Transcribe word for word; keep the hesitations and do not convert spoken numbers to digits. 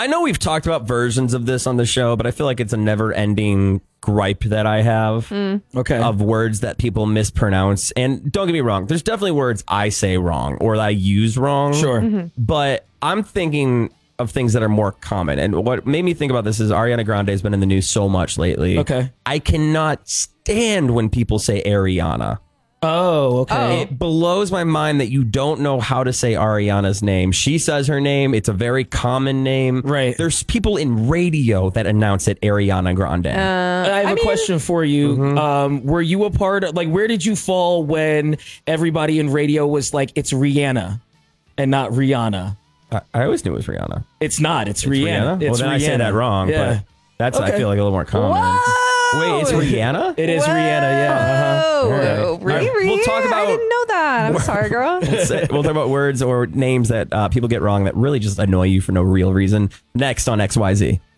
I know we've talked about versions of this on the show, but I feel like it's a never-ending gripe that I have Mm. okay. of words that people mispronounce. And don't get me wrong, there's definitely words I say wrong or that I use wrong. Sure. Mm-hmm. But I'm thinking of things that are more common. And what made me think about this is Ariana Grande has been in the news so much lately. Okay. I cannot stand when people say Ariana. Oh, okay. It blows my mind that you don't know how to say Ariana's name. She says her name. It's a very common name. Right. There's people in radio that announce it Ariana Grande. Uh, I have I a mean- question for you. Mm-hmm. Um, were you a part of, like, where did you fall when everybody in radio was like, it's Rihanna and not Rihanna? I, I always knew it was Rihanna. It's not. It's, It's Rihanna. It's well, then Rihanna. I say that wrong. Yeah. But that's, I Okay. feel like, a little more common. Whoa! Wait, it's Rihanna? It is Rihanna, yeah. Uh-huh. Oh, All right. really? All right. We'll talk about- I didn't know that. I'm sorry, girl. We'll talk about words or names that uh, people get wrong that really just annoy you for no real reason. Next on X Y Z.